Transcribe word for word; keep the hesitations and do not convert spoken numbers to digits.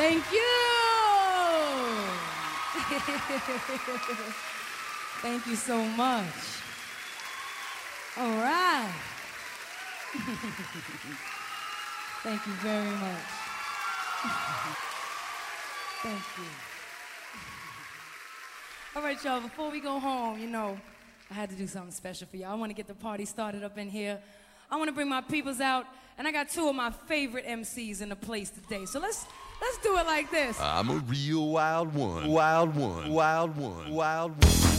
Thank you. Thank you so much. All right. Thank you very much. Thank you. All right, y'all, before we go home, you know, I had to do something special for y'all. I want to get the party started up in here. I want to bring my peoples out, and I got two of my favorite M Cs in the place today. So let's let's do it like this. I'm a real wild one. Wild one. Wild one. Wild one.